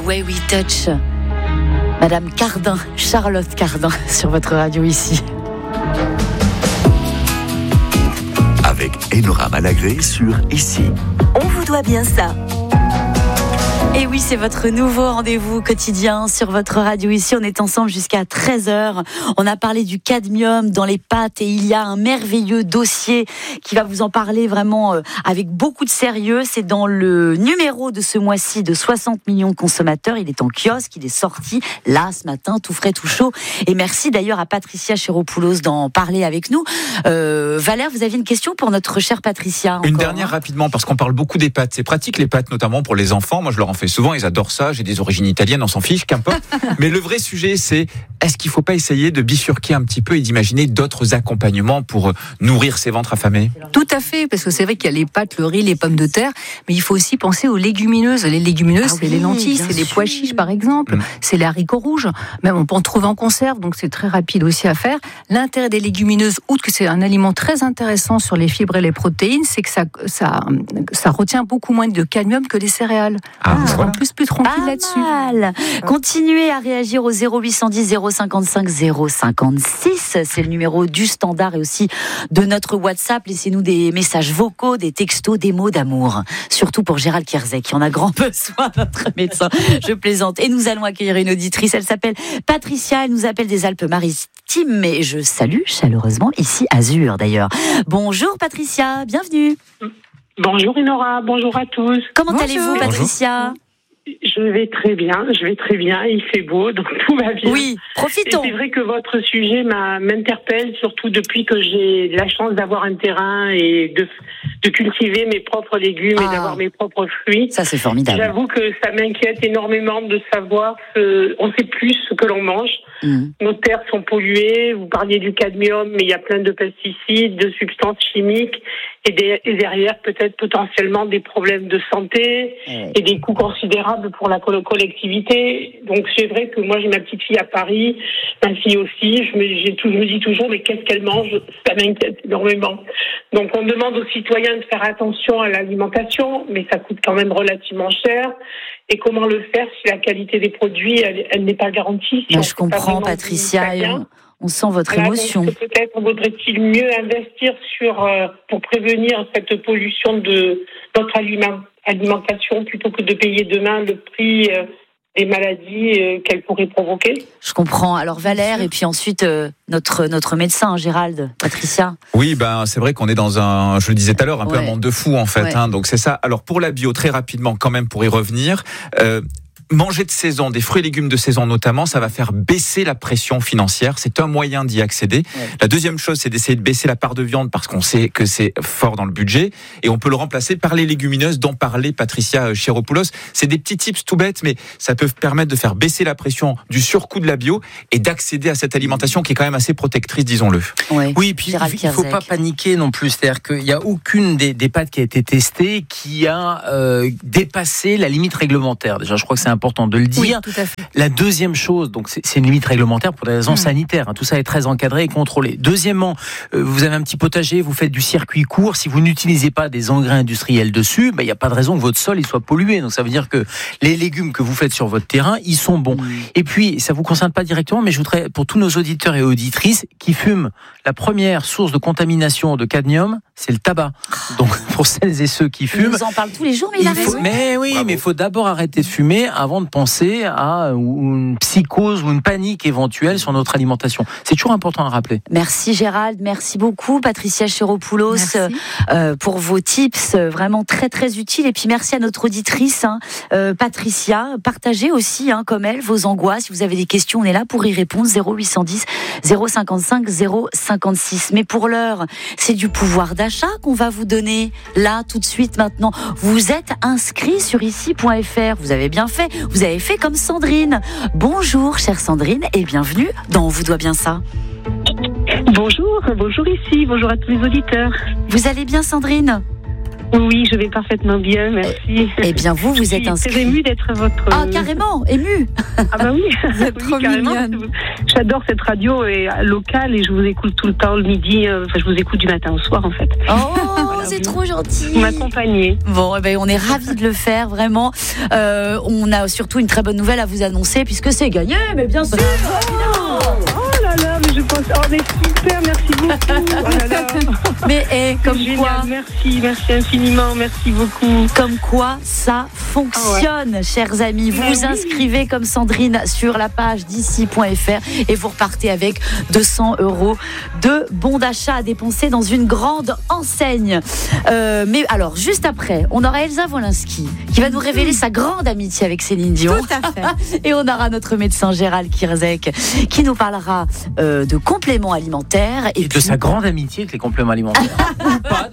Way We Touch. Madame Cardin, Charlotte Cardin, sur votre radio ici. Avec Enora Malagré sur Ici. On vous doit bien ça. Et oui, c'est votre nouveau rendez-vous quotidien sur votre radio ici. On est ensemble jusqu'à 13h. On a parlé du cadmium dans les pâtes et il y a un merveilleux dossier qui va vous en parler vraiment avec beaucoup de sérieux. C'est dans le numéro de ce mois-ci de 60 millions de consommateurs. Il est en kiosque, il est sorti là ce matin, tout frais, tout chaud. Et merci d'ailleurs à Patricia Chéropoulos d'en parler avec nous. Valère, vous aviez une question pour notre chère Patricia encore, Une dernière rapidement, parce qu'on parle beaucoup des pâtes. C'est pratique les pâtes, notamment pour les enfants. Moi, je leur en fais souvent, ils adorent ça. J'ai des origines italiennes, on s'en fiche, qu'importe. Mais le vrai sujet, c'est est-ce qu'il ne faut pas essayer de bifurquer un petit peu et d'imaginer d'autres accompagnements pour nourrir ces ventres affamés ? Tout à fait, parce que c'est vrai qu'il y a les pâtes, le riz, les pommes de terre, mais il faut aussi penser aux légumineuses. Les légumineuses, c'est les lentilles, c'est les pois chiches par exemple, c'est les haricots rouges. Même on peut en trouver en conserve, donc c'est très rapide aussi à faire. L'intérêt des légumineuses, outre que c'est un aliment très intéressant sur les fibres et les protéines, c'est que ça retient beaucoup moins de cadmium que les céréales. En plus tranquille là-dessus. Mal. Continuez à réagir au 0810 055 056. C'est le numéro du standard et aussi de notre WhatsApp. Laissez-nous des messages vocaux, des textos, des mots d'amour. Surtout pour Gérald Kierzek, qui en a grand besoin, notre médecin. Je plaisante. Et nous allons accueillir une auditrice. Elle s'appelle Patricia. Elle nous appelle des Alpes-Maritimes. Et je salue chaleureusement ici Azur d'ailleurs. Bonjour Patricia, bienvenue. Bonjour Enora, bonjour à tous. Comment allez-vous Patricia ? Je vais très bien, il fait beau, donc tout va bien. Oui, profitons. Et c'est vrai que votre sujet m'interpelle, surtout depuis que j'ai la chance d'avoir un terrain et de cultiver mes propres légumes et d'avoir mes propres fruits. Ça, c'est formidable. J'avoue que ça m'inquiète énormément de savoir on sait plus ce que l'on mange. Nos terres sont polluées, vous parliez du cadmium, mais il y a plein de pesticides, de substances chimiques, et derrière peut-être potentiellement des problèmes de santé et des coûts considérables pour la collectivité. Donc c'est vrai que moi j'ai ma petite fille à Paris, ma fille aussi, je me dis toujours mais qu'est-ce qu'elle mange ? Ça m'inquiète énormément. Donc on demande aux citoyens de faire attention à l'alimentation, mais ça coûte quand même relativement cher. Et comment le faire si la qualité des produits elle n'est pas garantie si je comprends Patricia, on sent votre émotion. Donc, peut-être vaudrait-il mieux investir pour prévenir cette pollution de notre alimentation plutôt que de payer demain le prix des maladies qu'elle pourrait provoquer. Je comprends. Alors Valère et puis ensuite notre médecin Gérald, Patricia. Oui, c'est vrai qu'on est dans je le disais tout à l'heure, un peu un monde de fou en fait. Donc c'est ça. Alors pour la bio, très rapidement quand même pour y revenir. Manger de saison, des fruits et légumes de saison notamment, ça va faire baisser la pression financière. C'est un moyen d'y accéder. La deuxième chose, c'est d'essayer de baisser la part de viande parce qu'on sait que c'est fort dans le budget. Et on peut le remplacer par les légumineuses dont parlait Patricia Chéropoulos. C'est des petits tips tout bêtes, mais ça peut permettre de faire baisser la pression du surcoût de la bio et d'accéder à cette alimentation qui est quand même assez protectrice, disons-le. Oui, et puis il ne faut pas paniquer non plus. C'est-à-dire qu'il n'y a aucune des pâtes qui a été testée qui a dépassé la limite réglementaire. Déjà, je crois que c'est important de le dire. Oui, tout à fait. La deuxième chose, donc c'est une limite réglementaire pour des raisons sanitaires. Tout ça est très encadré et contrôlé. Deuxièmement, vous avez un petit potager, vous faites du circuit court. Si vous n'utilisez pas des engrais industriels dessus, il n'y a pas de raison que votre sol il soit pollué. Donc ça veut dire que les légumes que vous faites sur votre terrain, ils sont bons. Et puis, ça vous concerne pas directement, mais je voudrais, pour tous nos auditeurs et auditrices qui fument, la première source de contamination de cadmium, c'est le tabac. Donc pour celles et ceux qui fument, on nous en parle tous les jours, mais il a raison. Mais il faut d'abord arrêter de fumer avant de penser à une psychose ou une panique éventuelle sur notre alimentation. C'est toujours important à rappeler. Merci Gérald, merci beaucoup Patricia Chéropoulos pour vos tips vraiment très très utiles. Et puis merci à notre auditrice Patricia. Partagez aussi comme elle vos angoisses. Si vous avez des questions, on est là pour y répondre. 0810 055 056. Mais pour l'heure, c'est du pouvoir d'achat qu'on va vous donner là tout de suite maintenant. Vous êtes inscrit sur ici.fr. Vous avez bien fait. Vous avez fait comme Sandrine. Bonjour chère Sandrine et bienvenue dans On vous doit bien ça. Bonjour ici, bonjour à tous les auditeurs. Vous allez bien Sandrine ? Oui, je vais parfaitement bien, merci. Eh bien, vous êtes inscrit. Je suis très émue d'être votre... Ah, carrément, émue. Ah bah oui, vous êtes trop mignonne. J'adore cette radio locale et je vous écoute tout le temps le midi. Je vous écoute du matin au soir, en fait. Oh, voilà, c'est trop gentil. Vous m'accompagnez. Bon, eh ben, on est ravis de le faire, vraiment. On a surtout une très bonne nouvelle à vous annoncer, puisque c'est gagné, mais bien sûr. Oh là là, mais je pense... Oh, mais super, merci beaucoup. Oh là là. Mais comme génial, quoi... Merci infiniment, merci beaucoup. Comme quoi ça fonctionne, chers amis. Vous vous inscrivez comme Sandrine sur la page d'ici.fr et vous repartez avec 200 € de bons d'achat à dépenser dans une grande enseigne. Mais alors, juste après, on aura Elsa Wolinski qui va nous révéler sa grande amitié avec Céline Dion. Tout à fait. Et on aura notre médecin Gérald Kirzek qui nous parlera de compléments alimentaires. Et de sa grande amitié avec les compléments alimentaires.